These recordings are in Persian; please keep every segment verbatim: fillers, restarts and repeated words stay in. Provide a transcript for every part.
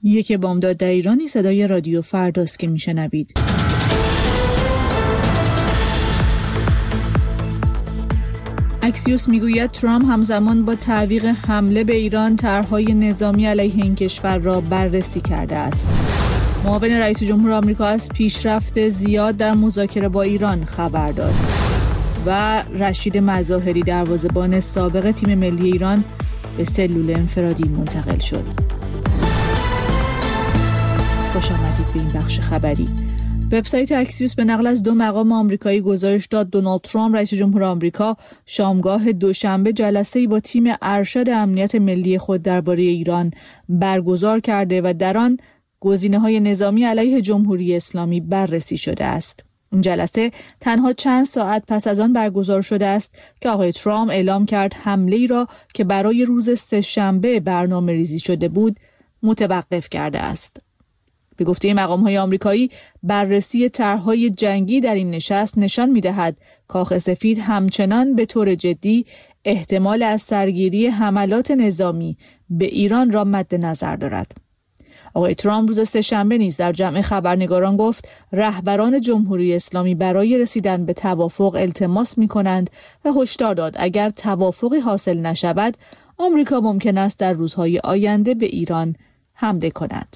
یک بامداد در ایرانی صدای رادیو فرداست که میشنوید. اکسیوس میگوید ترامپ همزمان با تعویق حمله به ایران طرح‌های نظامی علیه این کشور را بررسی کرده است. معاون رئیس جمهور آمریکا از پیشرفت زیاد در مذاکره با ایران خبر داد و رشید مظاهری دروازه‌بان سابق تیم ملی ایران به سلول انفرادی منتقل شد. خوش آمدید به این بخش خبری. وبسایت اکسیوس به نقل از دو مقام آمریکایی گزارش داد دونالد ترامپ رئیس جمهور آمریکا شامگاه دوشنبه جلسه‌ای با تیم ارشد امنیت ملی خود درباره ایران برگزار کرده و در آن گزینه‌های نظامی علیه جمهوری اسلامی بررسی شده است. این جلسه تنها چند ساعت پس از آن برگزار شده است که آقای ترامپ اعلام کرد حمله‌ای را که برای روز سه‌شنبه برنامه‌ریزی شده بود متوقف کرده است. به گفته مقام‌های آمریکایی بررسی طرح‌های جنگی در این نشست نشان می‌دهد کاخ سفید همچنان به طور جدی احتمال از سرگیری حملات نظامی به ایران را مد نظر دارد. آقای ترامپ روز سه‌شنبه نیز در جمع خبرنگاران گفت رهبران جمهوری اسلامی برای رسیدن به توافق التماس می‌کنند و هشدار داد اگر توافقی حاصل نشود آمریکا ممکن است در روزهای آینده به ایران حمله کند.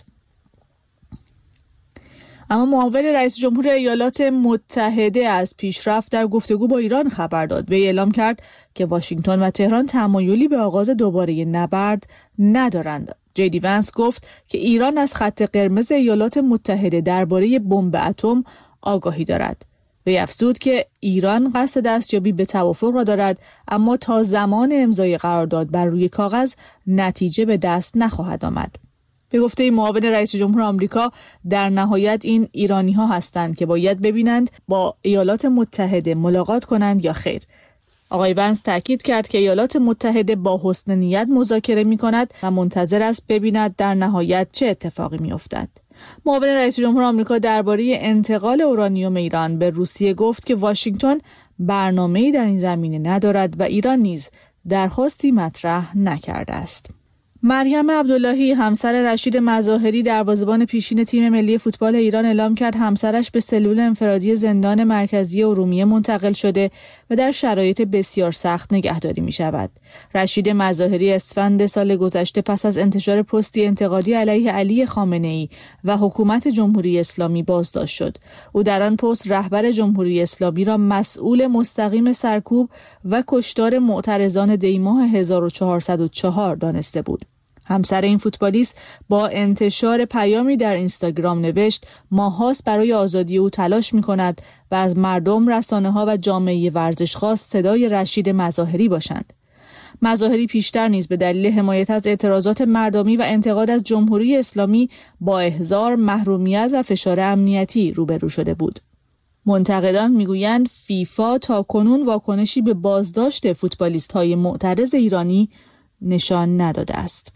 اما معاون رئیس جمهور ایالات متحده از پیشرفت در گفتگو با ایران خبر داد. وی اعلام کرد که واشنگتن و تهران تمایلی به آغاز دوباره نبرد ندارند. جی دی ونس گفت که ایران از خط قرمز ایالات متحده درباره بمب اتم آگاهی دارد. وی افزود که ایران قصد دستیابی به توافق را دارد اما تا زمان امضای قرارداد بر روی کاغذ نتیجه به دست نخواهد آمد. به گفته معاون رئیس جمهور آمریکا در نهایت این ایرانی ها هستند که باید ببینند با ایالات متحده ملاقات کنند یا خیر. آقای ونس تاکید کرد که ایالات متحده با حسن نیت مذاکره می کند و منتظر است ببیند در نهایت چه اتفاقی می افتد. معاون رئیس جمهور آمریکا درباره انتقال اورانیوم ایران به روسیه گفت که واشنگتن برنامه‌ای در این زمینه ندارد و ایران نیز درخواستی مطرح نکرده است. مریم عبداللهی همسر رشید مظاهری دروازه‌بان پیشین تیم ملی فوتبال ایران اعلام کرد همسرش به سلول انفرادی زندان مرکزی ارومیه منتقل شده و در شرایط بسیار سخت نگهداری می شود. رشید مظاهری اسفند سال گذشته پس از انتشار پستی انتقادی علیه علی خامنه‌ای و حکومت جمهوری اسلامی بازداشت شد. او در آن پست رهبر جمهوری اسلامی را مسئول مستقیم سرکوب و کشتار معترضان دیماه هزار و چهارصد و چهار دانسته بود. همسر این فوتبالیست با انتشار پیامی در اینستاگرام نوشت ماهاست برای آزادی او تلاش می کند و از مردم، رسانه ها و جامعه ورزشخواست صدای رشید مظاهری باشند. مظاهری پیشتر نیز به دلیل حمایت از اعتراضات مردمی و انتقاد از جمهوری اسلامی با احضار، محرومیت و فشار امنیتی روبرو شده بود. منتقدان میگویند فیفا تا کنون واکنشی به بازداشت فوتبالیست‌های معترض ایرانی نشان نداده است.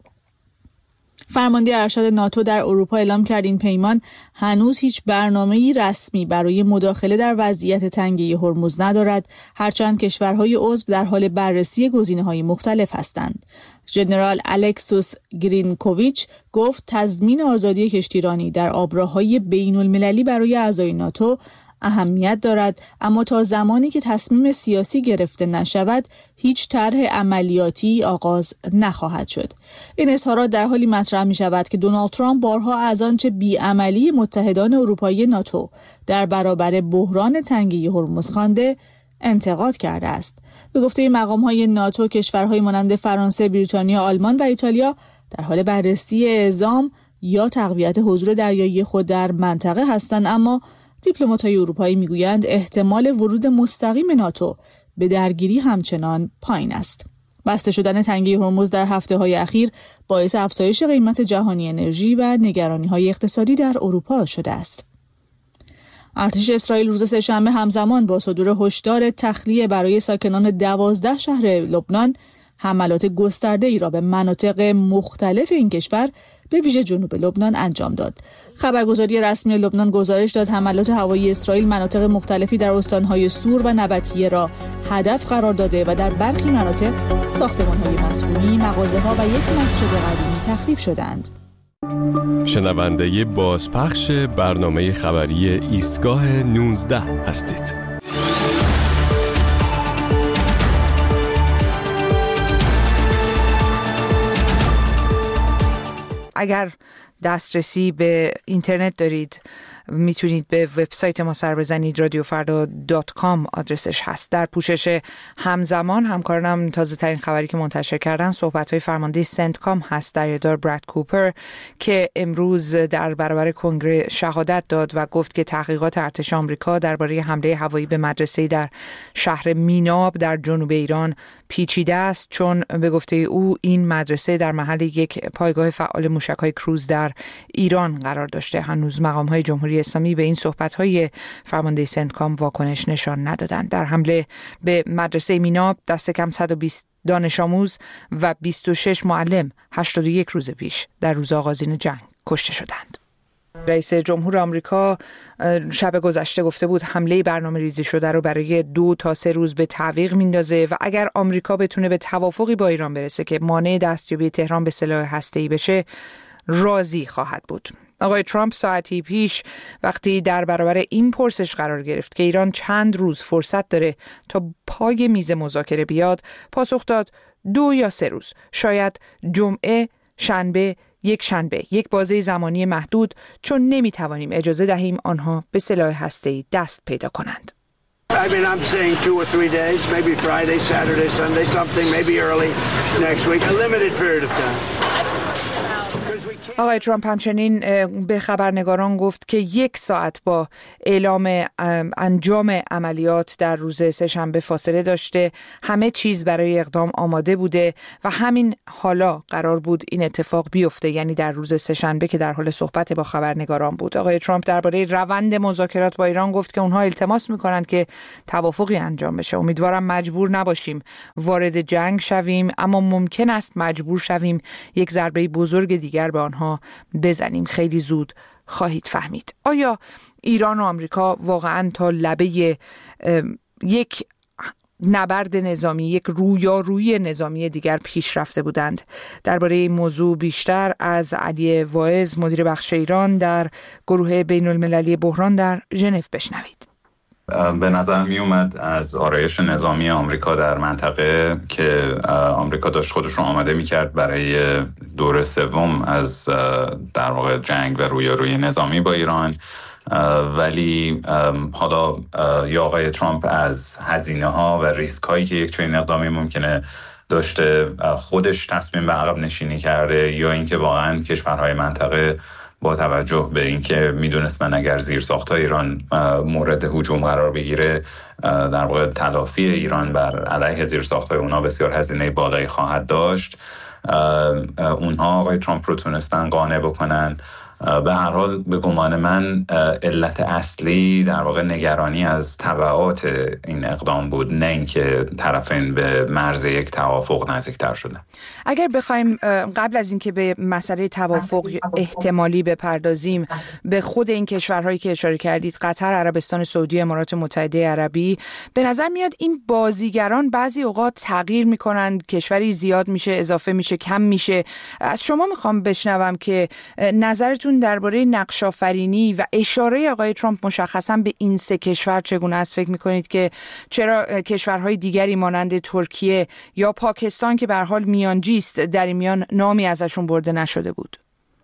فرمانده ارشد ناتو در اروپا اعلام کرد این پیمان هنوز هیچ برنامه‌ای رسمی برای مداخله در وضعیت تنگه هرمز ندارد، هرچند کشورهای عضو در حال بررسی گزینه‌های مختلف هستند. ژنرال الکسوس گرینکوویچ گفت تضمین آزادی کشتیرانی در آبراهای بین‌المللی برای اعضای ناتو اهمیت دارد، اما تا زمانی که تصمیم سیاسی گرفته نشود هیچ طرح عملیاتی آغاز نخواهد شد. این اظهارات در حالی مطرح می شود که دونالد ترامپ بارها از آنچه بی‌عملی متحدان اروپایی ناتو در برابر بحران تنگه هرمز خوانده انتقاد کرده است. به گفته مقام‌های ناتو کشورهای مانند فرانسه، بریتانیا، آلمان و ایتالیا در حال بررسی اعزام یا تقویت حضور دریایی خود در منطقه هستند، اما دیپلمات‌های اروپایی میگویند احتمال ورود مستقیم ناتو به درگیری همچنان پایین است. بسته شدن تنگه هرمز در هفته‌های اخیر باعث افزایش قیمت جهانی انرژی و نگرانی‌های اقتصادی در اروپا شده است. ارتش اسرائیل روز سه‌شنبه همزمان با صدور هشدار تخلیه برای ساکنان دوازده شهر لبنان حملات گسترده‌ای را به مناطق مختلف این کشور به ویژه جنوب لبنان انجام داد. خبرگزاری رسمی لبنان گزارش داد حملات هوایی اسرائیل مناطق مختلفی در استان‌های سور و نبطیه را هدف قرار داده و در برخی مناطق ساختمان‌های مسکونی، مغازه‌ها و یک مسجد قدیمی تخریب شدند. شنونده بازپخش برنامه خبری ایستگاه نوزده هستید. اگر دسترسی به اینترنت دارید میتونید به وبسایت ما سر بزنید. رادیو فردا دات کام آدرسش هست. در پوشش همزمان همکارانم تازه ترین خبری که منتشر کردن صحبت های فرمانده سنتکام هست، دریادار براد کوپر، که امروز در برابر کنگره شهادت داد و گفت که تحقیقات ارتش آمریکا درباره حمله هوایی به مدرسه‌ای در شهر میناب در جنوب ایران پیچیده است، چون به گفته او این مدرسه در محل یک پایگاه فعال موشک‌های کروز در ایران قرار داشته. هنوز مقام‌های جمهوری اسلامی به این صحبت‌های فرمانده سنتکام واکنش نشان ندادند. در حمله به مدرسه میناب دست کم صد و بیست دانش آموز و بیست و شش معلم هشتاد و یک روز پیش در روز آغازین جنگ کشته شدند. رئیس جمهور آمریکا شب گذشته گفته بود حمله برنامه ریزی شده رو برای دو تا سه روز به تعویق میندازه و اگر آمریکا بتونه به توافقی با ایران برسه که مانع دستیابی تهران به سلاح هسته‌ای بشه، راضی خواهد بود. آقای ترامپ ساعتی پیش وقتی در برابر این پرسش قرار گرفت که ایران چند روز فرصت داره تا پای میز مذاکره بیاد، پاسخ داد دو یا سه روز، شاید جمعه، شنبه، یک شنبه، یک بازه زمانی محدود، چون نمیتوانیم اجازه دهیم آنها به سلاح هسته‌ای دست پیدا کنند. I mean, I'm saying two or three days, maybe Friday, Saturday, Sunday, something, maybe early next week, a limited period of time. آقای ترامپ همچنین به خبرنگاران گفت که یک ساعت با اعلام انجام عملیات در روز سه‌شنبه فاصله داشته، همه چیز برای اقدام آماده بوده و همین حالا قرار بود این اتفاق بیفته، یعنی در روز سه‌شنبه که در حال صحبت با خبرنگاران بود. آقای ترامپ درباره روند مذاکرات با ایران گفت که اونها التماس میکنند که توافقی انجام بشه. امیدوارم مجبور نباشیم وارد جنگ شویم، اما ممکن است مجبور شویم یک ضربه بزرگ دیگر به آنها بزنیم. خیلی زود خواهید فهمید. آیا ایران و آمریکا واقعاً تا لبه یک نبرد نظامی، یک رویارویی نظامی دیگر پیش رفته بودند؟ درباره این موضوع بیشتر از علی واعظ، مدیر بخش ایران در گروه بین المللی بحران در ژنو بشنوید. به نظر می اومد از آرایش نظامی آمریکا در منطقه که آمریکا داشت خودش رو آماده می کرد برای دور سوم از در واقع جنگ و رویارویی نظامی با ایران، ولی حالا یا آقای ترامپ از هزینه ها و ریسک هایی که یک چنین اقدامی ممکنه داشته خودش تصمیم به عقب نشینی کرده، یا اینکه واقعا کشورهای منطقه با توجه به اینکه میدونستن اگر زیرساخت‌های ایران مورد هجوم قرار بگیره، در واقع تلافی ایران بر علیه زیرساخت‌های اونا بسیار هزینه بالایی خواهد داشت، اونها آقای ترامپ رو تونستن قانع بکنن. به هر حال به گمان من علت اصلی در واقع نگرانی از تبعات این اقدام بود، نه اینکه طرفین به مرز یک توافق نزدیکتر شدن. اگر بخوایم قبل از اینکه به مسئله توافق احتمالی بپردازیم، به خود این کشورهایی که اشاره کردید، قطر، عربستان سعودی، امارات متحده عربی، به نظر میاد این بازیگران بعضی اوقات تغییر میکنند، کشوری زیاد میشه، اضافه میشه، کم میشه. از شما میخوام بشنوم که نظرتون درباره نقش‌آفرینی و اشاره آقای ترامپ مشخصاً به این سه کشور چگونه است؟ فکر می‌کنید که چرا کشورهای دیگری مانند ترکیه یا پاکستان که به هر حال میانجی است در این میان نامی ازشون برده نشده بود؟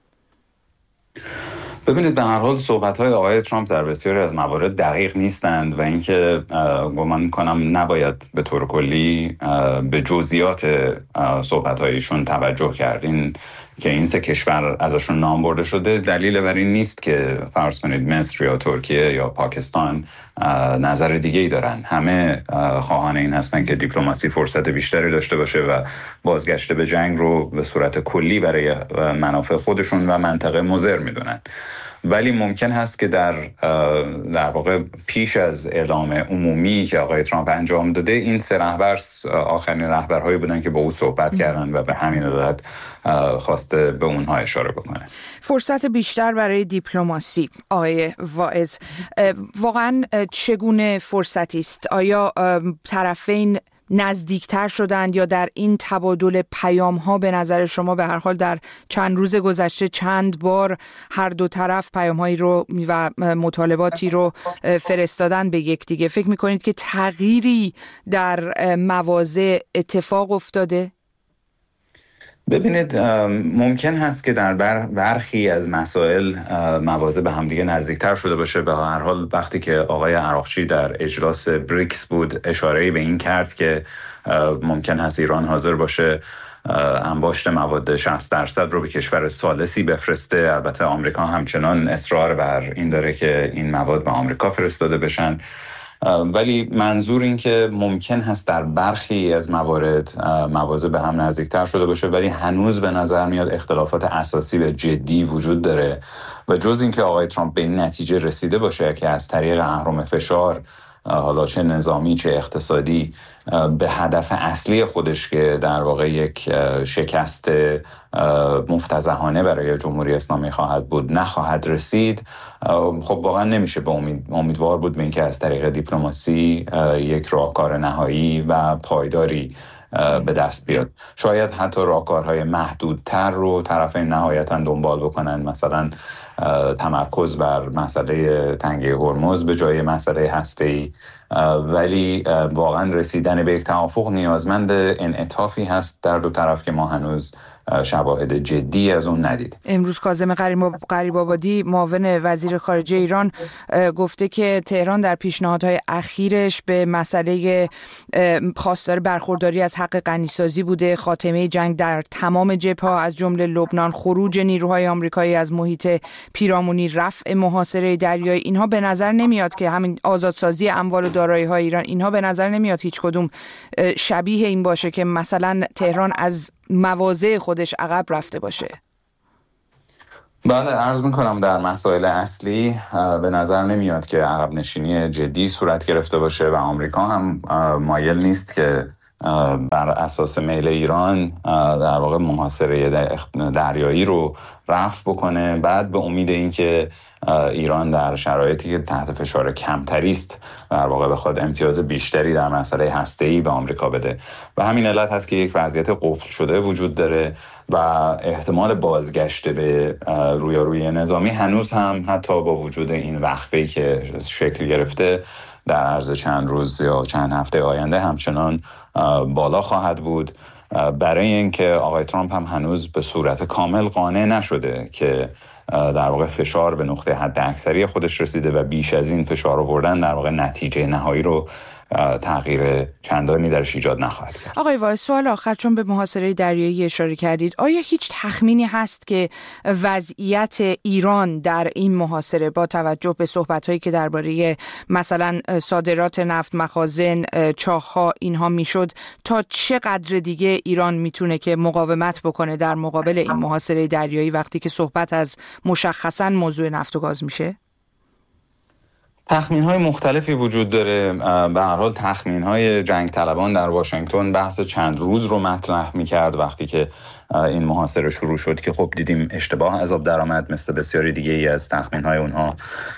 ببینید، به هر حال صحبت‌های آقای ترامپ در بسیاری از موارد دقیق نیستند و اینکه گمان می‌کنم نباید به طور کلی به جزئیات صحبت‌هایشون توجه کرد. این که این سه کشور ازشون نام برده شده دلیل بر این نیست که فرض کنید مصر یا ترکیه یا پاکستان نظر دیگه‌ای دارن. همه خواهان این هستن که دیپلماسی فرصت بیشتری داشته باشه و بازگشت به جنگ رو به صورت کلی برای منافع خودشون و منطقه مضر میدونن. ولی ممکن هست که در در واقع پیش از اعلام عمومی که آقای ترامپ انجام داده، این سه رهبر آخرین رهبرهایی بودن که با او صحبت کردن و به همین علت خواسته به اونها اشاره بکنه. فرصت بیشتر برای دیپلماسی. آقای واعظ، واقعا چگونه فرصتی است؟ آیا طرفین نزدیکتر شدند یا در این تبادل پیام ها به نظر شما به هر حال در چند روز گذشته چند بار هر دو طرف پیام هایی رو و مطالباتی رو فرستادن به یکدیگه، فکر میکنید که تغییری در مواضع اتفاق افتاده؟ ببینید ممکن هست که در برخی از مسائل مواضع به همدیگه نزدیکتر شده باشه. به هر حال وقتی که آقای عراقچی در اجلاس بریکس بود اشاره‌ای به این کرد که ممکن هست ایران حاضر باشه انباشت مواد شصت درصد رو به کشور ثالثی بفرسته. البته آمریکا همچنان اصرار بر این داره که این مواد به آمریکا فرستاده بشن، ولی منظور این که ممکن هست در برخی از موارد مواضع به هم نزدیکتر شده باشه، ولی هنوز به نظر میاد اختلافات اساسی و جدی وجود داره و جز این که آقای ترامپ به این نتیجه رسیده باشه که از طریق اهرم فشار، حالا چه نظامی چه اقتصادی، به هدف اصلی خودش که در واقع یک شکست مفتضحانه برای جمهوری اسلامی خواهد بود نخواهد رسید، خب واقعا نمیشه به امید امیدوار بود به اینکه از طریق دیپلماسی یک راهکار نهایی و پایداری به دست بیاد. شاید حتی راهکارهای محدودتر رو طرفین نهایتاً دنبال بکنن، مثلا تمرکز بر مسئله تنگه هرمز به جای مسئله هسته‌ای، ولی واقعا رسیدن به یک توافق نیازمند انعطافی هست در دو طرف که ما هنوز شواهد جدی از اون ندید. امروز کاظم غریب‌آبادی معاون وزیر خارجه ایران گفته که تهران در پیشنهادهای اخیرش به مسئله خواستار برخورداری از حق غنیسازی بوده، خاتمه جنگ در تمام جبهه‌ها از جمله لبنان، خروج نیروهای آمریکایی از محیط پیرامونی، رفع محاصره دریایی. اینها به نظر نمیاد که همین آزادسازی اموال و دارایی‌های ایران، اینها به نظر نمیاد هیچ کدوم شبیه این باشه که مثلا تهران از مواضع خودش عقب رفته باشه. بله، عرض میکنم در مسائل اصلی به نظر نمیاد که عقب نشینی جدی صورت گرفته باشه و آمریکا هم مایل نیست که بر اساس میل ایران در واقع محاصره دریایی رو رفع بکنه، بعد به امید اینکه ایران در شرایطی که تحت فشار کمتری است در واقع بخواد امتیاز بیشتری در مسئله هسته‌ای به آمریکا بده. و همین علت هست که یک وضعیت قفل شده وجود داره و احتمال بازگشت به رویارویی نظامی هنوز هم حتی با وجود این وقفه‌ای که شکل گرفته در عرض چند روز یا چند هفته آینده همچنان بالا خواهد بود، برای اینکه آقای ترامپ هم هنوز به صورت کامل قانع نشده که در واقع فشار به نقطه حد اکثری خودش رسیده و بیش از این فشار آوردن در واقع نتیجه نهایی رو تغییر چندانی درش ایجاد نخواهد کرد. آقای وایس، سوال آخر، چون به محاصره دریایی اشاره کردید، آیا هیچ تخمینی هست که وضعیت ایران در این محاصره با توجه به صحبت‌هایی که درباره مثلا صادرات نفت، مخازن، چاه‌ها اینها میشد، تا چه قدر دیگه ایران میتونه که مقاومت بکنه در مقابل این محاصره دریایی وقتی که صحبت از مشخصاً موضوع نفت و گاز میشه؟ تخمین‌های مختلفی وجود داره. به هر حال تخمین‌های جنگ طلبان در واشنگتن بحث چند روز رو مطرح می‌کرد وقتی که این محاصره شروع شد که خب دیدیم اشتباه از آب درآمد مثل بسیاری دیگه ای از تخمین‌های اونها،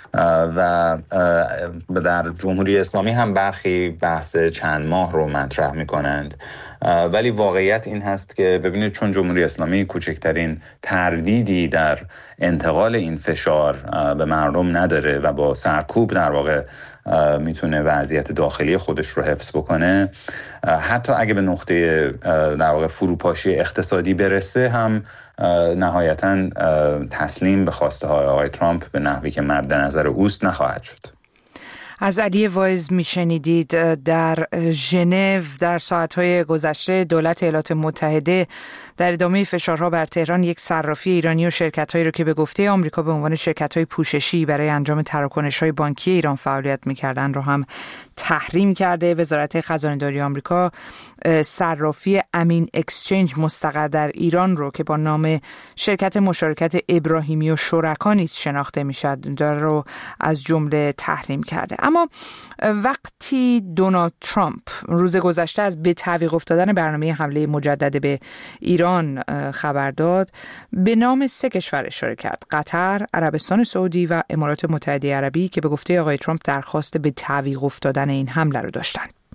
و در جمهوری اسلامی هم برخی بحث چند ماه رو مطرح می‌کنند، ولی واقعیت این هست که ببینید چون جمهوری اسلامی کوچکترین تردیدی در انتقال این فشار به مردم نداره و با سرکوب در واقع میتونه وضعیت داخلی خودش رو حفظ بکنه، حتی اگه به نقطه در واقع فروپاشی اقتصادی برسه هم نهایتاً تسلیم به خواسته های آقای ترامپ به نحوی که مد نظر اوست نخواهد شد. از علی وایز میشنیدید. در ژنو در ساعت‌های گذشته دولت ایالات متحده در ادامه فشارها بر تهران یک صرافی ایرانی و شرکت‌هایی رو که به گفته آمریکا به عنوان شرکت‌های پوششی برای انجام تراکنش‌های بانکی ایران فعالیت می‌کردند رو هم تحریم کرده. وزارت خزانه‌داری آمریکا صرافی امین اکسچنج مستقر در ایران رو که با نام شرکت مشارکت ابراهیمی و شرکا نیز شناخته می‌شد در رو از جمله تحریم کرده. اما وقتی دونالد ترامپ روز گذشته از به تعویق افتادن برنامه حمله مجدد به ایران خبر داد، به نام سه کشور اشاره کرد: قطر، عربستان سعودی و امارات متحده عربی که به گفته آقای ترامپ درخواست به تعویق افتادن این حمله رو داشتند.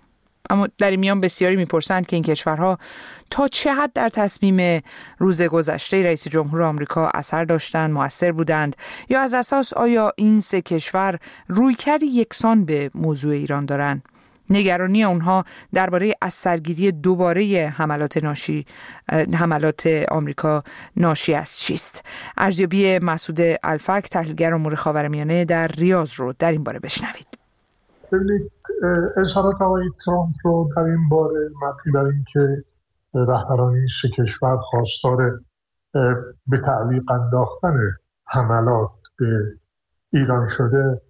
اما در این میان بسیاری میپرسند که این کشورها تا چه حد در تصمیم روز گذشته رئیس جمهور آمریکا اثر داشتند، مؤثر بودند، یا از اساس آیا این سه کشور رویکرد یکسان به موضوع ایران دارند. نگرانی اونها درباره اثرگیری دوباره حملات ناشی حملات آمریکا ناشی از چیست؟ ارزیابی مسعود الفک، تحلیلگر امور خاورمیانه در ریاض رو در این باره بشنوید. ببینید، اظهارات آقای ترامپ رو در این باره مبنی بر این که رهبران این سه کشور خواستار به تعلیق انداختن حملات به ایران شده،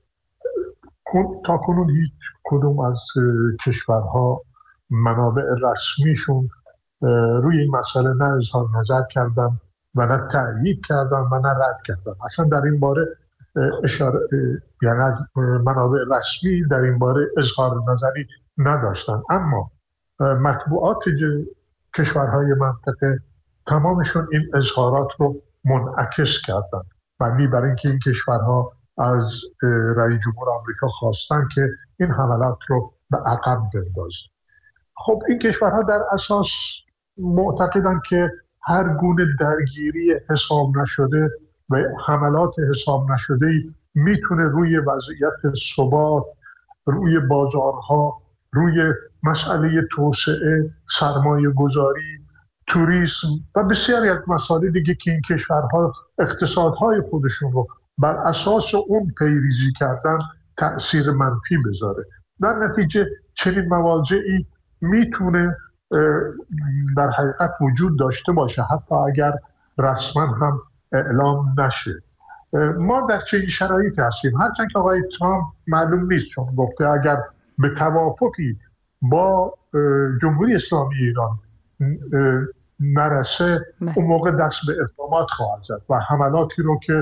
تا کنون هیچ کدوم از کشورها منابع رسمیشون روی این مسئله نه اظهار نظر کردن و نه تأیید کردن و نه رد کردن. اصلا در این باره اشاره، یعنی از منابع رسمی در این باره اظهار نظری نداشتن. اما مطبوعات کشورهای منطقه تمامشون این اظهارات رو منعکس کردن، مبنی بر اینکه این کشورها از رئیس جمهور آمریکا خواستن که این حملات رو به عقب بندازه. خب این کشورها در اساس معتقدن که هر گونه درگیری حساب نشده و حملات حساب نشده میتونه روی وضعیت ثبات، روی بازارها، روی مسئله توسعه، سرمایه گذاری، توریسم و بسیاری از مسائل دیگه که این کشورها اقتصادهای خودشون رو بر اساس اون پیریزی کردن تأثیر منفی بذاره. در نتیجه چنین مواضعی میتونه در حقیقت وجود داشته باشه، حتی اگر رسما هم اعلام نشه. ما در چه شرایطی هستیم؟ هرچند که آقای ترامپ معلوم نیست، چون گفته اگر به توافقی با جمهوری اسلامی ایران نرسه اون موقع دست به اقدامات خواهد زد و حملاتی رو که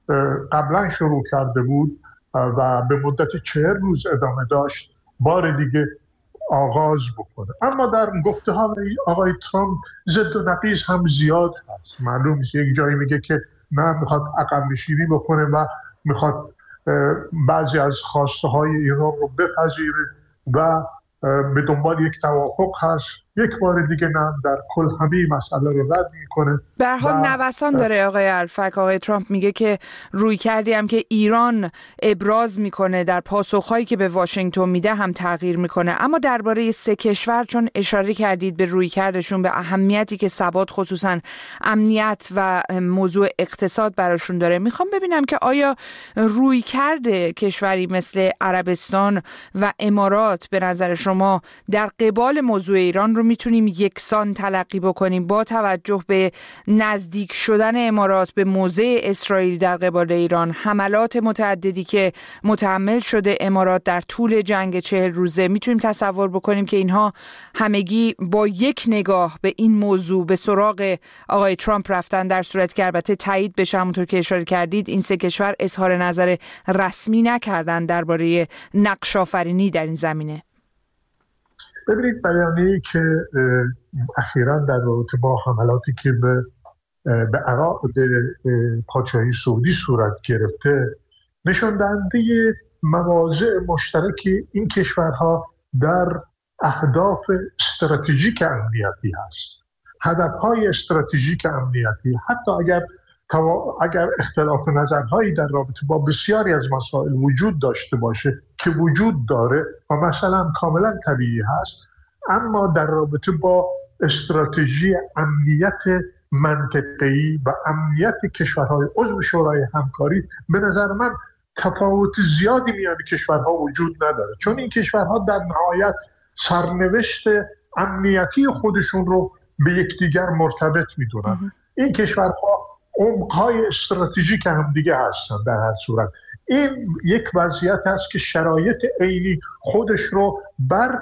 قبلا شروع کرده بود و به مدت چهل روز ادامه داشت بار دیگه آغاز بکنه. اما در گفته ها آقای ترامپ ضد و نقیض هم زیاد هست. معلوم نیست، یک جایی میگه که نه میخواد عقب نشینی بکنه و میخواد بعضی از خواسته های ایران رو بپذیره و به دنبال یک توافق هست، یک بار دیگه نه در کل همه مسئله رو رد میکنه. به هر حال نوسان داره آقای الفک. آقای ترامپ میگه که روی کردی هم که ایران ابراز میکنه در پاسخهایی که به واشنگتن میده هم تغییر میکنه. اما درباره سه کشور، چون اشاره کردید به روی کردشون، به اهمیتی که ثبات خصوصا امنیت و موضوع اقتصاد براشون داره، میخوام ببینم که آیا روی کرده کشوری مثل عربستان و امارات به نظر شما در قبال موضوع ایران رو میتونیم یکسان تلقی بکنیم با توجه به نزدیک شدن امارات به موضع اسرائیل در قبال ایران، حملات متعددی که متحمل شده امارات در طول جنگ چهل روزه؟ میتونیم تصور بکنیم که اینها همگی با یک نگاه به این موضوع به سراغ آقای ترامپ رفتن، در صورت که البته تایید بشه، همونطور که اشاره کردید این سه کشور اظهار نظر رسمی نکردن درباره نقش آفرینی در این زمینه. ببینید، بیانیه‌ای که اخیراً در رابطه با حملاتی که به به عراق به پادشاهی سعودی صورت گرفته نشان دهنده مواضع مشترک این کشورها در اهداف استراتژیک امنیتی هست. هدفهای استراتژیک امنیتی، حتی اگر اگر اختلاف نظرهایی در رابطه با بسیاری از مسائل وجود داشته باشه که وجود داره و مثلا کاملا طبیعی هست، اما در رابطه با استراتژی امنیت منطقه‌ای و امنیت کشورهای عضو شورای همکاری به نظر من تفاوت زیادی میان کشورها وجود نداره، چون این کشورها در نهایت سرنوشت امنیتی خودشون رو به یکدیگر مرتبط میدونن. این کشورها عمق‌های استراتژیک هم دیگه هستن. در هر صورت این یک وضعیت است که شرایط عینی خودش رو بر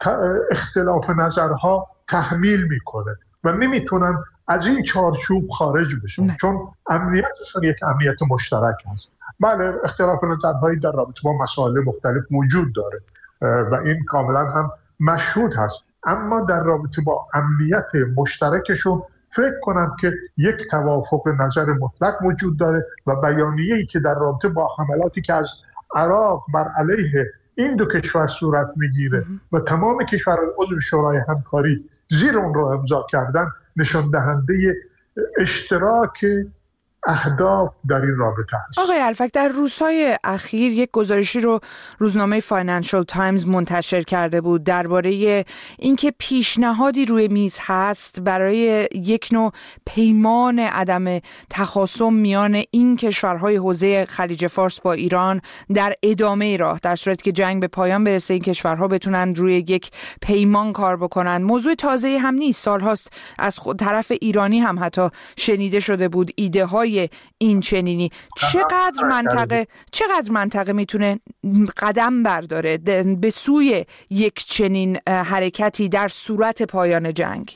اختلاف نظرها تحمیل میکنه و نمیتونن از این چارچوب خارج بشن، چون امنیتشون یک امنیت مشترک هست. بله، اختلاف نظرهایی در رابطه با مسائل مختلف وجود داره و این کاملا هم مشهود هست، اما در رابطه با امنیت مشترکشون فکر کنم که یک توافق نظر مطلق وجود داره و بیانیه‌ای که در رابطه با حملاتی که از عراق بر علیه این دو کشور صورت میگیره و تمام کشورهای عضو شورای همکاری زیر اون رو امضا کردن، نشان دهنده اشتراک اهداف در این رابطه هست. آقای الفک، در روزهای اخیر یک گزارشی رو روزنامه فاینانشال تایمز منتشر کرده بود درباره اینکه پیشنهادی روی میز هست برای یک نوع پیمان عدم تخاصم میان این کشورهای حوزه خلیج فارس با ایران در ادامه راه، در صورتی که جنگ به پایان برسه این کشورها بتونن روی یک پیمان کار بکنن. موضوع تازه‌ای هم نیست، سالهاست از خود طرف ایرانی هم حتی شنیده شده بود ایده های این چنینی. چقدر منطقه چقدر منطقه میتونه قدم برداره به سوی یک چنین حرکتی در صورت پایان جنگ؟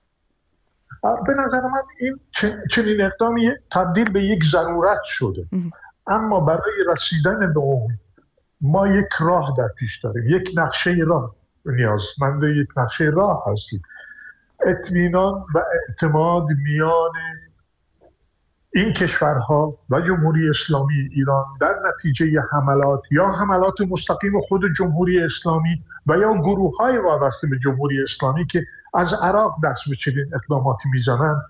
به نظر من این چنین اقدامی تبدیل به یک ضرورت شده، اما برای رسیدن به اون ما یک راه در پیش داریم، یک نقشه راه نیازمند یک نقشه راه هستیم. اطمینان و اعتماد میان این کشورها و جمهوری اسلامی ایران در نتیجه حملات یا حملات مستقیم خود جمهوری اسلامی و یا گروه‌های وابسته به جمهوری اسلامی که از عراق دست به چنین اقداماتی میزنن،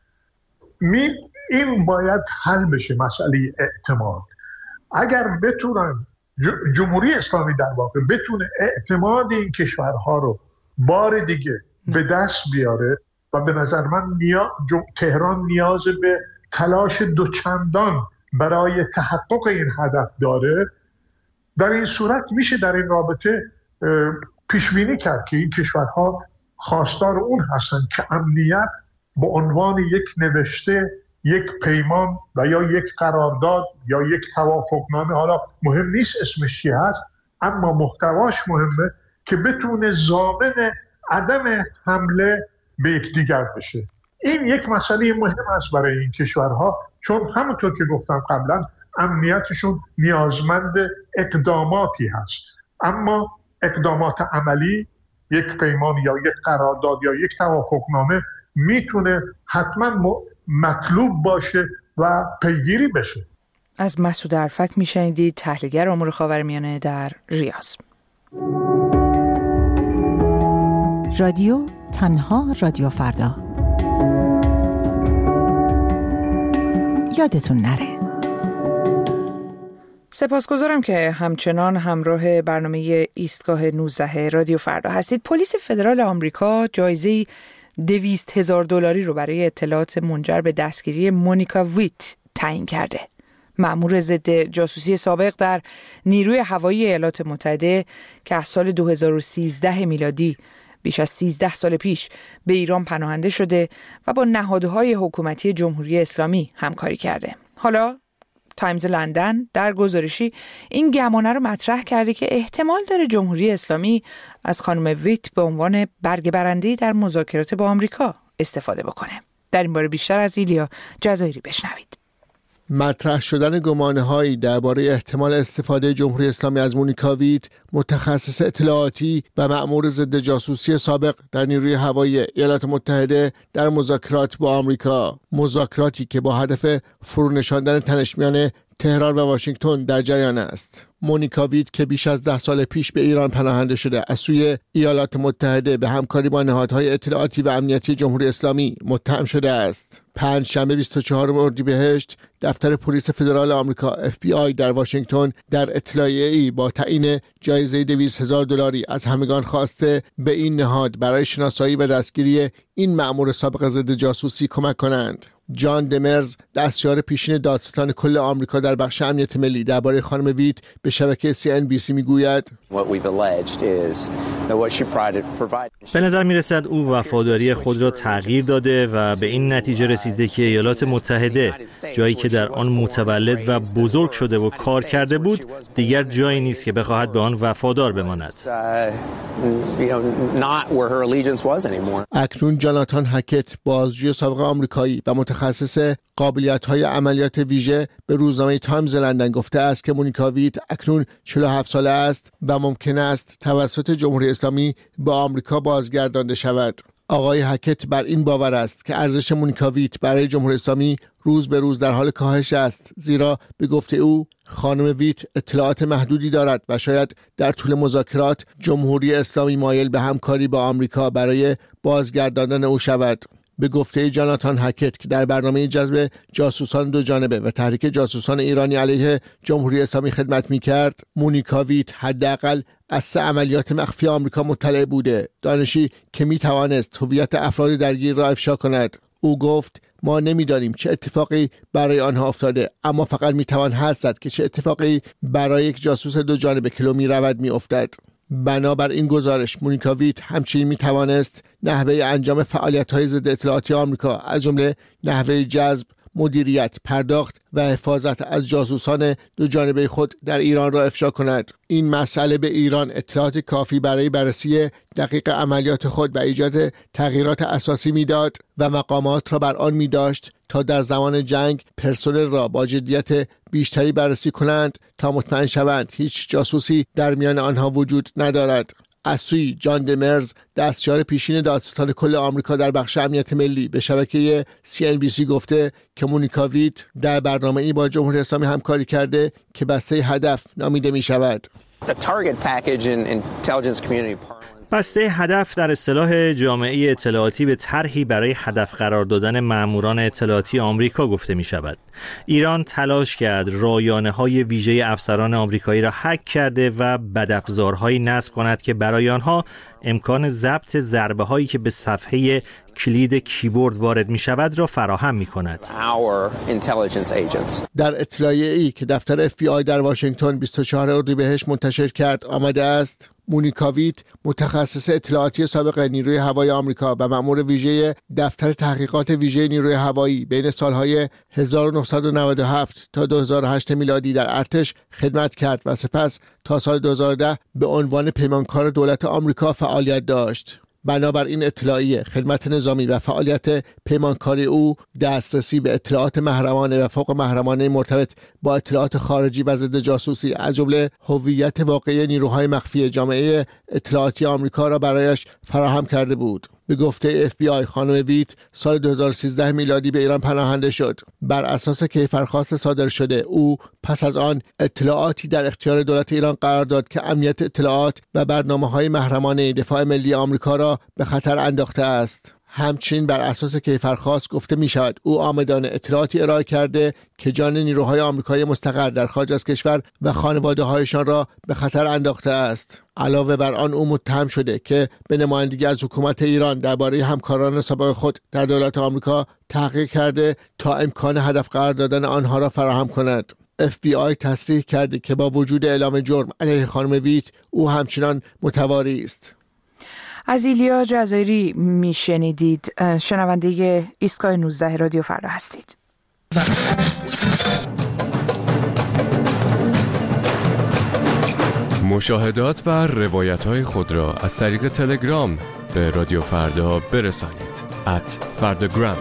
می این باید حل بشه. مسئله اعتماد، اگر بتونن جمهوری اسلامی در واقع بتونه اعتماد این کشورها رو بار دیگه به دست بیاره و به نظر من نیا... تهران نیاز به تلاش دوچندان برای تحقق این هدف داره، در این صورت میشه در این رابطه پیش بینی کرد که این کشورها خواستار اون هستن که امنیت به عنوان یک نوشته، یک پیمان و یا یک قرارداد یا یک توافقنامه، حالا مهم نیست اسمش چی هست، اما محتواش مهمه که بتونه ضامن عدم حمله به یکدیگر بشه. این یک مسئله مهم است برای این کشورها، چون همونطور که گفتم قبلا امنیتشون نیازمند اقداماتی هست، اما اقدامات عملی، یک پیمان یا یک قرارداد یا یک توافقنامه میتونه حتما مطلوب باشه و پیگیری بشه. از مسعود الفک میشنیدید، تحلیلگر امور خاورمیانه در ریاض. رادیو تنها رادیو فردا، یادتون نره. سپاسگزارم که همچنان همراه برنامه ایستگاه نوزده رادیو فردا هستید. پلیس فدرال آمریکا جایزه دویست هزار دلاری رو برای اطلاعات منجر به دستگیری مونیکا ویت تعیین کرده. مأمور ضد جاسوسی سابق در نیروی هوایی ایالات متحده که از سال دو هزار و سیزده میلادی بیش از سیزده سال پیش به ایران پناهنده شده و با نهادهای حکومتی جمهوری اسلامی همکاری کرده. حالا تایمز لندن در گزارشی این گمانه رو مطرح کرده که احتمال داره جمهوری اسلامی از خانم ویت به عنوان برگ برنده‌ای در مذاکرات با آمریکا استفاده بکنه. در این باره بیشتر از ایلیا جزایری بشنوید. مطرح شدن گمانه‌هایی درباره احتمال استفاده جمهوری اسلامی از مونیکا ویت، متخصص اطلاعاتی و مأمور ضد جاسوسی سابق در نیروی هوایی ایالات متحده در مذاکرات با آمریکا، مذاکراتی که با هدف فرونشاندن تنش میان تهران و واشنگتن در جریان است. مونیکا ویت که بیش از ده سال پیش به ایران پناهنده شده، از سوی ایالات متحده به همکاری با نهادهای اطلاعاتی و امنیتی جمهوری اسلامی متهم شده است. پنجشنبه بیست و چهارم اردیبهشت دفتر پلیس فدرال آمریکا اف بی آی در واشنگتن در اطلاعیه‌ای با تعیین جایزه دویست هزار دلاری از همگان خواسته به این نهاد برای شناسایی و دستگیری این مأمور سابق ضد جاسوسی کمک کنند. جان دمرز، دستیار پیشین دادستان کل آمریکا در بخش امنیت ملی، درباره خانم ویت به شبکه سی ان بی سی میگوید: به نظر میرسد او وفاداری خود را تغییر داده و به این نتیجه رسیده که ایالات متحده، جایی که در آن متولد و بزرگ شده و کار کرده بود، دیگر جایی نیست که بخواهد به آن وفادار بماند. اکنون جاناتان هکت، بازجوی سابق آمریکایی و متخصص قابلیت‌های عملیات ویژه، به روزنامه تایمز لندن گفته است که مونیکا ویت اکنون چهل و هفت ساله است و ممکن است توسط جمهوری اسلامی به آمریکا بازگردانده شود. آقای هکت بر این باور است که ارزش مونیکا ویت برای جمهوری اسلامی روز به روز در حال کاهش است، زیرا به گفته او خانم ویت اطلاعات محدودی دارد و شاید در طول مذاکرات جمهوری اسلامی مایل به همکاری با آمریکا برای بازگرداندن او شود. به گفته جاناتان هکت که در برنامه جذب جاسوسان دو جانبه و تحریک جاسوسان ایرانی علیه جمهوری اسلامی خدمت می‌کرد، مونیکا ویت حداقل از سه عملیات مخفی آمریکا مطلع بوده، دانشی که می‌توانست هویت افراد درگیر را افشا کند. او گفت ما نمی‌دانیم چه اتفاقی برای آنها افتاده، اما فقط می‌توان حدس زد که چه اتفاقی برای یک جاسوس دو جانبه که می‌رود می‌افتد. بنابر این گزارش مونیکا ویت همچنین می توانست نحوه انجام فعالیت‌های ضد اطلاعاتی آمریکا از جمله نحوه جذب، مدیریت، پرداخت و حفاظت از جاسوسان دو جانبه خود در ایران را افشا کند. این مسئله به ایران اطلاعات کافی برای بررسی دقیق عملیات خود و ایجاد تغییرات اساسی میداد و مقامات را بر آن می داشت تا در زمان جنگ پرسنل را با جدیت بیشتری بررسی کنند تا مطمئن شوند هیچ جاسوسی در میان آنها وجود ندارد. از سوی جان دمرز، دستیار پیشین دادستان کل آمریکا در بخش امنیت ملی، به شبکه سی ان بی سی گفته که مونیکا ویت در برنامه‌ای با جمهوری اسلامی همکاری کرده که بسته هدف نامیده می شود. بسته هدف در اصطلاح جامعه اطلاعاتی به طرحی برای هدف قرار دادن ماموران اطلاعاتی آمریکا گفته می شود. ایران تلاش کرد رایانه‌های ویژه افسران آمریکایی را هک کرده و بدافزارهایی نصب کند که برای آنها امکان ضبط ضربه‌هایی که به صفحه کلید کیبورد وارد می شود را فراهم می کند. در اطلاعیه‌ای که دفتر اف بی آی در واشنگتن بیست و چهارم اردیبهشت منتشر کرد آمده است مونیکا ویت، متخصص اطلاعاتی سابق نیروی هوایی آمریکا و مأمور ویژه دفتر تحقیقات ویژه نیروی هوایی، بین سالهای هزار و نهصد و نود و هفت تا دو هزار و هشت میلادی در ارتش خدمت کرد و سپس تا سال دو هزار و ده به عنوان پیمانکار دولت آمریکا فعالیت داشت. بنابر این اطلاعیه، خدمت نظامی و فعالیت پیمانکاری او دسترسی به اطلاعات محرمانه و فوق محرمانه مرتبط با اطلاعات خارجی و ضد جاسوسی از جمله هویت واقعی نیروهای مخفی جامعه اطلاعاتی آمریکا را برایش فراهم کرده بود. به گفته اف بی آی خانم ویت سال دو هزار و سیزده میلادی به ایران پناهنده شد. بر اساس کیفرخواست صادر شده او پس از آن اطلاعاتی در اختیار دولت ایران قرار داد که امنیت اطلاعات و برنامه‌های محرمانه دفاع ملی آمریکا را به خطر انداخته است. همچنین بر اساس کیفرخواست گفته می شود او آمدانه اطلاعاتی ارائه کرده که جان نیروهای آمریکایی مستقر در خارج از کشور و خانواده‌هایشان را به خطر انداخته است. علاوه بر آن او متهم شده که به نمایندگی از حکومت ایران درباره همکاران سابق خود در دولت آمریکا تحقیق کرده تا امکان هدف قرار دادن آنها را فراهم کند. اف بی آی تصریح کرده که با وجود اعلام جرم علیه خانم ویت او همچنان متواری است. از ایلیا جزایری میشنیدید، شنونده ایستگاه نوزده رادیو فردا هستید. مشاهدات و روایت‌های خود را از طریق تلگرام به رادیو فردا برسانید. ات فرداگرام.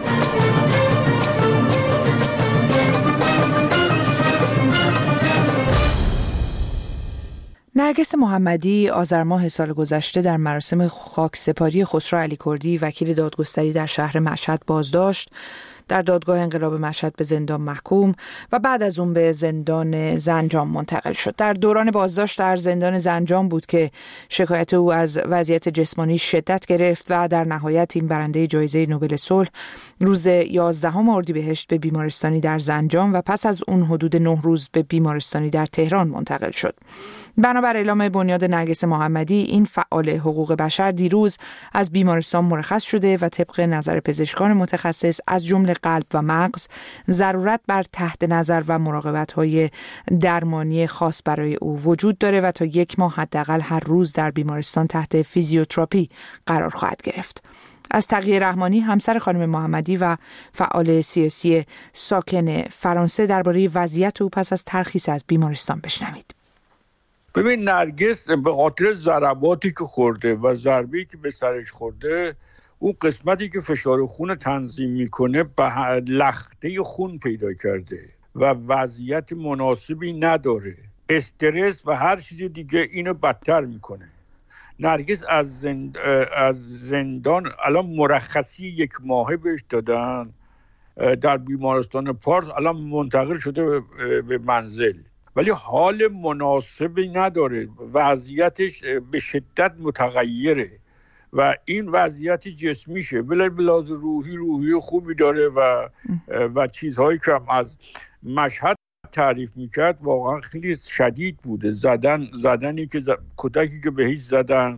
نرگس محمدی آذر ماه سال گذشته در مراسم خاکسپاری خسرو علیکردی وکیل دادگستری در شهر مشهد بازداشت، در دادگاه انقلاب مشهد به زندان محکوم و بعد از اون به زندان زنجان منتقل شد. در دوران بازداشت در زندان زنجان بود که شکایت او از وضعیت جسمانی شدت گرفت و در نهایت این برنده جایزه نوبل صلح روز یازدهم اردیبهشت به بیمارستانی در زنجان و پس از اون حدود نه روز به بیمارستانی در تهران منتقل شد. بنابر اعلام بنیاد نرگس محمدی، این فعال حقوق بشر دیروز از بیمارستان مرخص شده و طبق نظر پزشکان متخصص از جمله قلب و مغز ضرورت بر تحت نظر و مراقبت‌های درمانی خاص برای او وجود داره و تا یک ماه حداقل هر روز در بیمارستان تحت فیزیوتراپی قرار خواهد گرفت. از تقیه رحمانی همسر خانم محمدی و فعال سیاسی ساکن فرانسه درباره وضعیت او پس از ترخیص از بیمارستان بشنوید. ببین نرگس به خاطر ضرباتی که خورده و ضربه‌ای که به سرش خورده، اون قسمتی که فشار خون تنظیم میکنه به لخته خون پیدا کرده و وضعیت مناسبی نداره. استرس و هر چیز دیگه اینو بدتر میکنه. نرگس از, زند... از زندان الان مرخصی یک ماهه بهش دادن در بیمارستان پارس، الان منتقل شده به منزل، ولی حال مناسبی نداره، وضعیتش به شدت متغیره و این وضعیت جسمیشه، ولی بلاز روحی روحی خوبی داره و و چیزهایی که از مشهد تعریف میکرد واقعا خیلی شدید بوده. زدن زدنی که ز... کتکی که بهش زدن،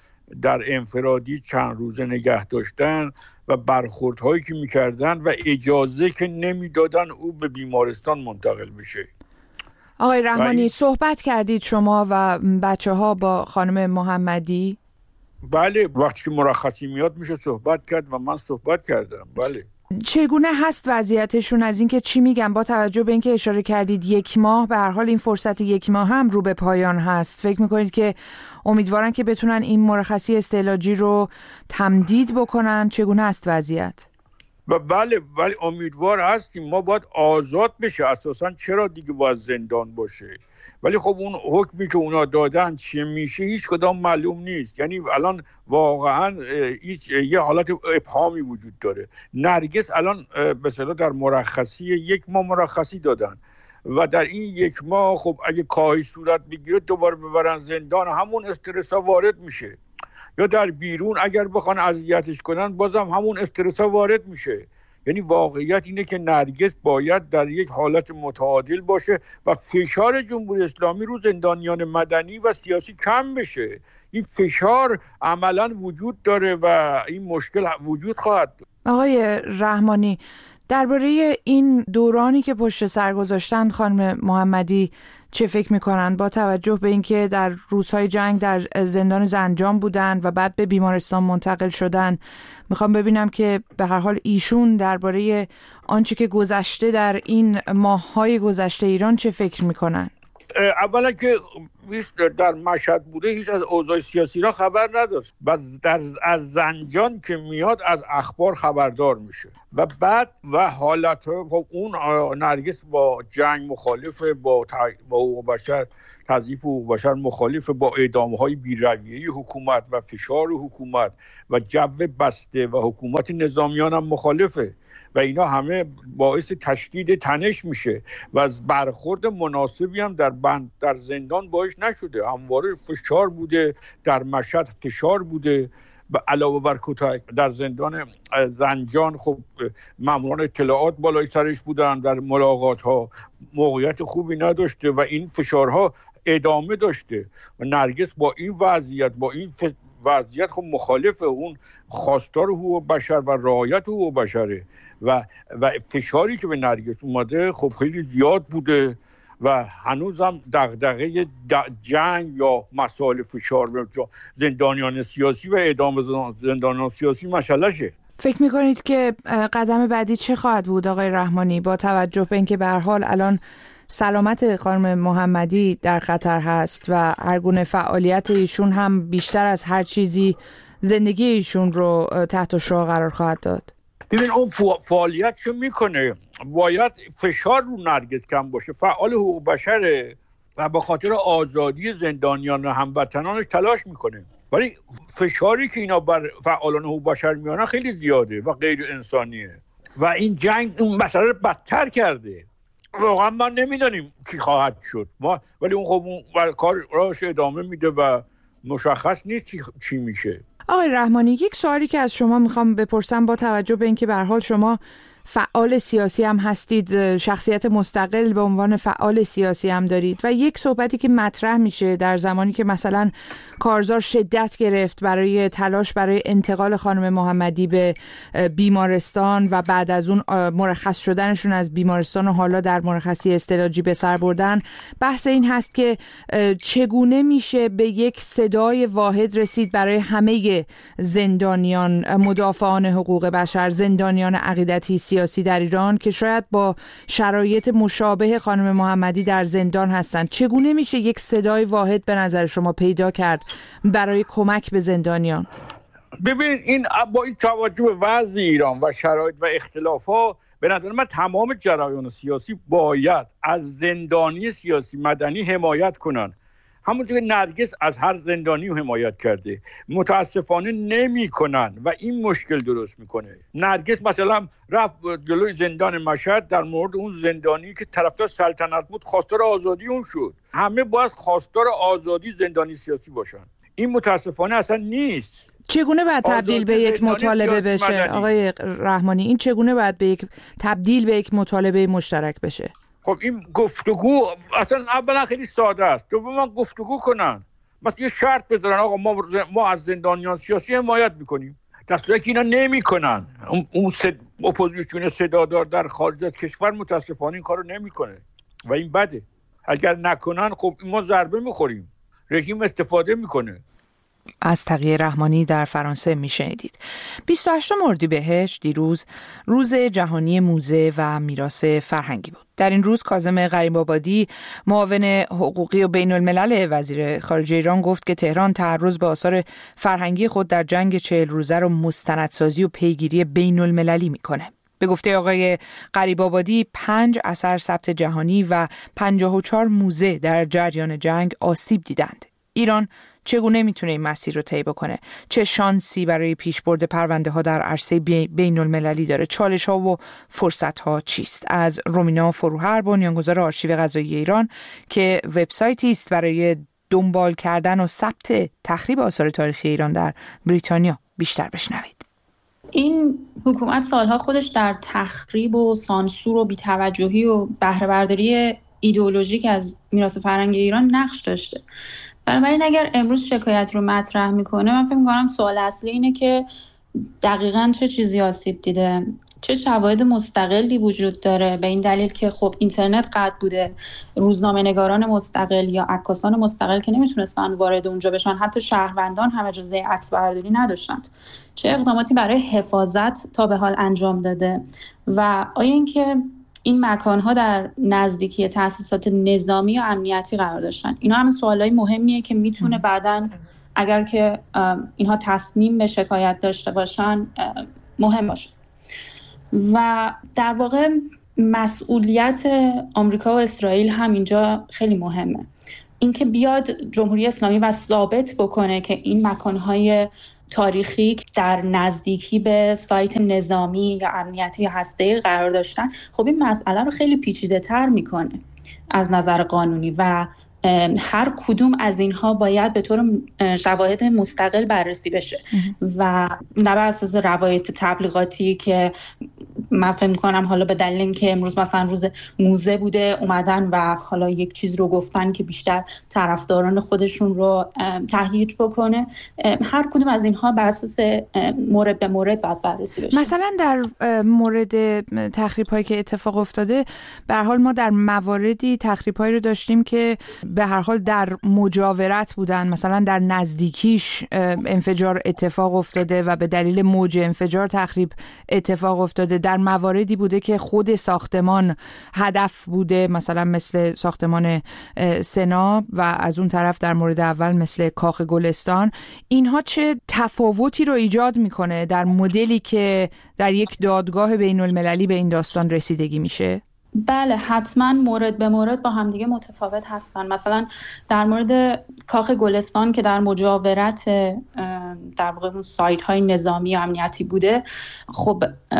در انفرادی چند روزه نگه داشتن و برخوردهایی که میکردن و اجازه که نمیدادن او به بیمارستان منتقل بشه. آقای رحمانی این... صحبت کردید شما و بچه ها با خانم محمدی؟ بله، وقتی که مرخصی میاد میشه صحبت کرد و من صحبت کردم. بله. چگونه هست وضعیتشون؟ از اینکه چی میگن با توجه به اینکه اشاره کردید یک ماه، به هر حال این فرصت یک ماه هم رو به پایان هست، فکر میکنید که امیدوارن که بتونن این مرخصی استعلاجی رو تمدید بکنن؟ چگونه است وضعیت؟ و بله ولی امیدوار هستیم، ما باید آزاد بشه اساسا، چرا دیگه باید زندان باشه؟ ولی خب اون حکمی که اونا دادن چه میشه هیچ کدام معلوم نیست. یعنی الان واقعا هیچ یه حالت ابهامی وجود داره. نرگس الان به اصطلاح در مرخصی یک ماه مرخصی دادن و در این یک ماه خب اگه کاهی صورت بگیره دوباره ببرن زندان، همون استرس ها وارد میشه، یا در بیرون اگر بخوان اذیتش کنن بازم همون استرس ها وارد میشه. یعنی واقعیت اینه که نرگس باید در یک حالت متعادل باشه و فشار جمهوری اسلامی رو زندانیان مدنی و سیاسی کم بشه. این فشار عملا وجود داره و این مشکل وجود خواهد داشت. آقای رحمانی، درباره این دورانی که پشت سر گذاشتن خانم محمدی چه فکر میکنن با توجه به اینکه در روزهای جنگ در زندان زنجان بودن و بعد به بیمارستان منتقل شدن؟ میخوام ببینم که به هر حال ایشون درباره آنچه که گذشته در این ماه‌های گذشته ایران چه فکر میکنن؟ اولا که در مشهد بوده، هیچ از اوضاع سیاسی را خبر نداشت و در از زنجان که میاد از اخبار خبردار میشه و بعد و حالت خب اون نرگس با جنگ مخالفه، با با حقوق بشر، تضعیف حقوق بشر مخالفه، با اعدام‌های بی‌رویه حکومت و فشار حکومت و جو بسته و حکومت نظامیان هم مخالفه و اینا همه باعث تشدید تنش میشه و از برخورد مناسبی هم در بند در زندان باعث نشده. همواره فشار بوده، در مشهد فشار بوده و علاوه بر کتک در زندان زنجان خب ماموران اطلاعات بالای سرش بودن، در ملاقات ها موقعیت خوبی نداشته و این فشارها ادامه داشته و نرگس با این وضعیت با این وضعیت خب مخالف اون خواستار حقوق بشر و رعایت حقوق بشره و و فشاری که به نرگس اومده خب خیلی زیاد بوده و هنوزم دغدغه جنگ یا مسائل فشار به زندانیان سیاسی و اعدام زندانیان سیاسی مشعلشه. فکر میکنید که قدم بعدی چه خواهد بود آقای رحمانی با توجه به اینکه به هر حال الان سلامت خانم محمدی در خطر هست و هر گونه فعالیت ایشون هم بیشتر از هر چیزی زندگی ایشون رو تحت شعاع قرار خواهد داد؟ ببین اون فعالیت چه میکنه؟ باید فشار رو نرگس کم باشه، فعال حقوق بشره و به خاطر آزادی زندانیان و هموطنانش تلاش میکنه، ولی فشاری که اینا بر فعالان حقوق بشر میانن خیلی زیاده و غیر انسانیه و این جنگ اون مسئله رو بدتر کرده. واقعا ما نمیدونیم کی خواهد شد ما، ولی اون خب اون کار راهش ادامه میده و مشخص نیست چی, چی میشه. آقای رحمانی، یک سوالی که از شما میخوام بپرسم با توجه به اینکه به هر حال شما فعال سیاسی هم هستید، شخصیت مستقل به عنوان فعال سیاسی هم دارید و یک صحبتی که مطرح میشه در زمانی که مثلا کارزار شدت گرفت برای تلاش برای انتقال خانم محمدی به بیمارستان و بعد از اون مرخص شدنشون از بیمارستان و حالا در مرخصی استعلاجی به سر بردن، بحث این هست که چگونه میشه به یک صدای واحد رسید برای همه زندانیان، مدافعان حقوق بشر، زندانیان عقیدتی سیاسی در ایران که شاید با شرایط مشابه خانم محمدی در زندان هستند. چگونه میشه یک صدای واحد به نظر شما پیدا کرد برای کمک به زندانیان؟ ببینید این با این توجه به وضع ایران و شرایط و اختلافات، به نظر من تمام جریان سیاسی باید از زندانی سیاسی مدنی حمایت کنن. همونطور که نرگس از هر زندانی حمایت کرده، متاسفانه نمی کنن و این مشکل درست میکنه. نرگس مثلا رفت جلوی زندان مشهد در مورد اون زندانی که طرفدار سلطنت بود خواستار آزادی اون شد. همه باید خواستار آزادی زندانی سیاسی باشن. این متاسفانه اصلا نیست. چگونه باید تبدیل به یک مطالبه بشه مدنی. آقای رحمانی این چگونه باید به یک تبدیل به یک مطالبه مشترک بشه؟ خب این گفتگو اصلا اولا خیلی ساده است. دوما گفتگو کنن، مثلا یه شرط بذارن آقا ما ما از زندانیان سیاسی حمایت میکنیم، دستور که اینا نمیکنن. اون اون صد... اپوزیسیون صدادار در خارج از کشور متاسفانه این کارو نمیکنه و این بده. اگر نکنن خب ما ضربه میخوریم، رژیم استفاده میکنه. از تقی رحمانی در فرانسه میشنیدید. بیست و هشتم اردیبهشت دیروز روز جهانی موزه و میراث فرهنگی بود. در این روز کاظم غریب‌آبادی معاون حقوقی و بین الملل وزیر خارجه ایران گفت که تهران تعرض به آثار فرهنگی خود در جنگ چهل روزه رو مستندسازی و پیگیری بین المللی میکنه. به گفته آقای غریب‌آبادی پنج اثر ثبت جهانی و پنجاه و چهار موزه در جریان جنگ آسیب دیدند. ایران چگونه میتونه این مسیر رو طی بکنه؟ چه شانسی برای پیشبرد پرونده ها در عرصه بین المللی داره؟ چالش ها و فرصت ها چیست؟ از رومینا فروهر، بنیانگذار آرشیو قضایی ایران که وبسایتی است برای دنبال کردن و ثبت تخریب آثار تاریخی ایران در بریتانیا، بیشتر بشنوید. این حکومت سالها خودش در تخریب و سانسور و بی‌توجهی و بهره برداری ایدئولوژیک از میراث فرهنگی ایران نقش داشته. بنابراین اگر امروز شکایت رو مطرح میکنه، من فکر میکنم سوال اصلی اینه که دقیقاً چه چیزی آسیب دیده، چه شواهد مستقلی وجود داره، به این دلیل که خب اینترنت قطع بوده، روزنامه نگاران مستقل یا عکاسان مستقل که نمیتونستن وارد اونجا بشن، حتی شهروندان هم اجازه عکس برداری نداشتند. چه اقداماتی برای حفاظت تا به حال انجام داده و آیا اینکه این مکان‌ها در نزدیکی تأسیسات نظامی یا امنیتی قرار داشتن؟ اینا همه سوالای مهمیه که میتونه بعداً اگر که اینها تصمیم به شکایت داشته باشن مهم باشه. و در واقع مسئولیت آمریکا و اسرائیل هم اینجا خیلی مهمه. اینکه بیاد جمهوری اسلامی و ثابت بکنه که این مکان‌های تاریخی در نزدیکی به سایت نظامی یا امنیتی یا هسته‌ای قرار داشتن، خب این مسئله رو خیلی پیچیده‌تر میکنه از نظر قانونی و هر کدوم از اینها باید به طور شواهد مستقل بررسی بشه و نه بر اساس روایت تبلیغاتی که من فکر می‌کنم حالا به دلیل اینکه امروز مثلا روز موزه بوده اومدن و حالا یک چیز رو گفتن که بیشتر طرفداران خودشون رو تهییج بکنه. هر کدوم از اینها بر اساس مورد به مورد باید بررسی بشه. مثلا در مورد تخریب‌هایی که اتفاق افتاده، به هر حال ما در مواردی تخریب‌هایی رو داشتیم که به هر حال در مجاورت بودن، مثلا در نزدیکیش انفجار اتفاق افتاده و به دلیل موج انفجار تخریب اتفاق افتاده. در مواردی بوده که خود ساختمان هدف بوده، مثلا مثل ساختمان سنا، و از اون طرف در مورد اول مثل کاخ گلستان. اینها چه تفاوتی رو ایجاد میکنه در مدلی که در یک دادگاه بین المللی به این داستان رسیدگی میشه؟ بله، حتما مورد به مورد با همدیگه متفاوت هستن. مثلا در مورد کاخ گلستان که در مجاورت در واقع اون سایت های نظامی و امنیتی بوده، خب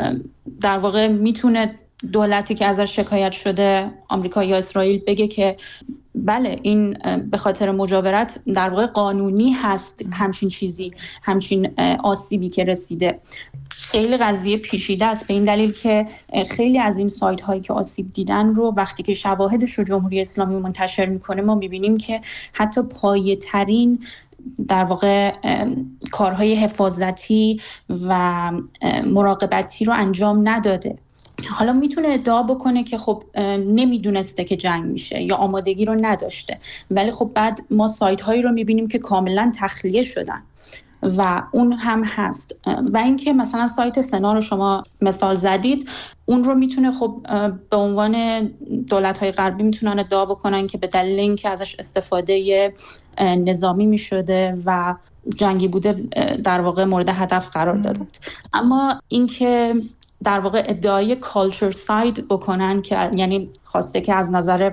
در واقع میتونه دولتی که ازش شکایت شده، آمریکا یا اسرائیل، بگه که بله این به خاطر مجاورت در واقع قانونی هست همچین چیزی، همچین آسیبی که رسیده. خیلی قضیه پیچیده است به این دلیل که خیلی از این سایت هایی که آسیب دیدن رو وقتی که شواهدش رو جمهوری اسلامی منتشر میکنه، ما میبینیم که حتی پایه ترین در واقع کارهای حفاظتی و مراقبتی رو انجام نداده. حالا میتونه ادعا بکنه که خب نمیدونسته که جنگ میشه یا آمادگی رو نداشته، ولی خب بعد ما سایت هایی رو میبینیم که کاملا تخلیه شدن و اون هم هست. و اینکه مثلا سایت سنا رو شما مثال زدید، اون رو میتونه خب به عنوان دولت‌های غربی میتونن ادعا بکنن که به دلیل اینکه ازش استفاده نظامی میشده و جنگی بوده در واقع مورد هدف قرار داده. اما اینکه در واقع ادعای کالچر ساید بکنن که یعنی خواسته که از نظر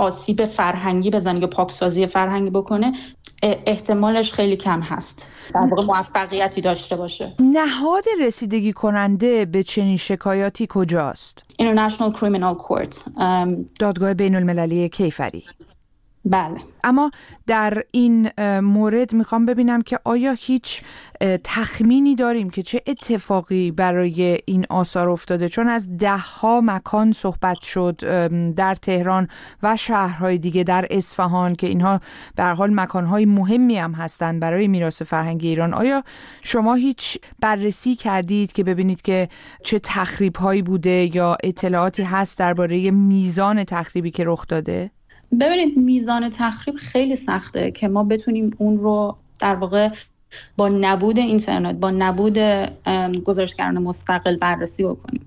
آسیب فرهنگی بزنه یا پاکسازی فرهنگی بکنه احتمالش خیلی کم هست در واقع موفقیتی داشته باشه. نهاد رسیدگی کننده به چنین شکایاتی کجاست؟ International Criminal Court، دادگاه بین المللی کیفری. بله. اما در این مورد میخوام ببینم که آیا هیچ تخمینی داریم که چه اتفاقی برای این آثار افتاده؟ چون از ده ها مکان صحبت شد در تهران و شهرهای دیگه، در اصفهان، که اینها به هر حال مکانهای مهمی هم هستند برای میراث فرهنگی ایران. آیا شما هیچ بررسی کردید که ببینید که چه تخریب‌هایی بوده یا اطلاعاتی هست درباره میزان تخریبی که رخ داده؟ ببینید میزان تخریب خیلی سخته که ما بتونیم اون رو در واقع با نبود اینترنت، با نبود گزارشگران مستقل بررسی بکنیم.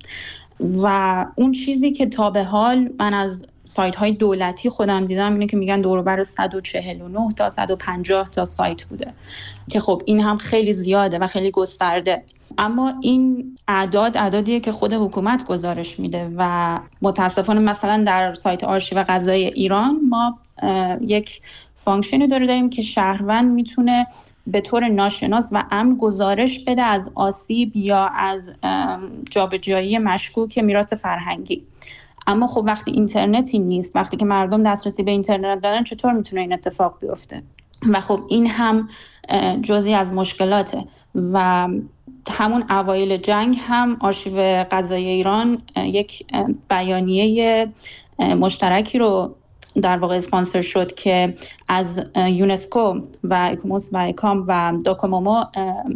و اون چیزی که تا به حال من از سایت های دولتی خودم دیدم اینه که میگن دور و بر صد و چهل و نه تا صد و پنجاه تا سایت بوده که خب این هم خیلی زیاده و خیلی گسترده. اما این اعداد اعدادیه که خود حکومت گزارش میده و متاسفانه مثلا در سایت آرشیو قضایی ایران ما یک فانکشنی داریم که شهروند میتونه به طور ناشناس و امن گزارش بده از آسیب یا از جابجایی مشکوک میراث فرهنگی. اما خب وقتی اینترنتی نیست، وقتی که مردم دسترسی به اینترنت دارن، چطور میتونه این اتفاق بیفته؟ و خب این هم جزئی از مشکلاته. و همون اوایل جنگ هم آرشیو قضایی ایران یک بیانیه مشترکی رو در واقع اسپانسر شد که از یونسکو و ایکوموس و ایکام و دوکومومو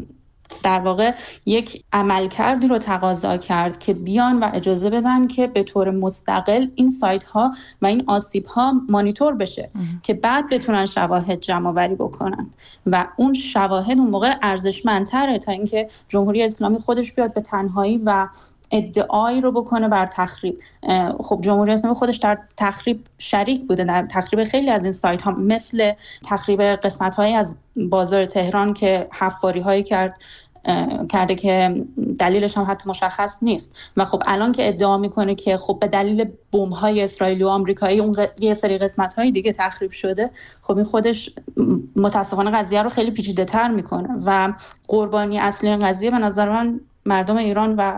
در واقع یک عملکردی رو تقاضا کرد که بیان و اجازه بدن که به طور مستقل این سایت ها و این آسیب ها مانیتور بشه اه. که بعد بتونن شواهد جمع آوری بکنن و اون شواهد اون موقع ارزشمندتره تا اینکه جمهوری اسلامی خودش بیاد به تنهایی و ادعایی رو بکنه بر تخریب. خب جمهوری اسلامی خودش در تخریب شریک بوده، در تخریب خیلی از این سایت ها، مثل تخریب قسمت هایی از بازار تهران که حفاری هایی کرد کرده که دلیلش هم حتی مشخص نیست. و خب الان که ادعا میکنه که خب به دلیل بمب های اسرائیلی و آمریکایی اون یه سری قسمت های دیگه تخریب شده، خب این خودش متاسفانه قضیه رو خیلی پیچیده تر میکنه و قربانی اصلی این قضیه به نظر من مردم ایران و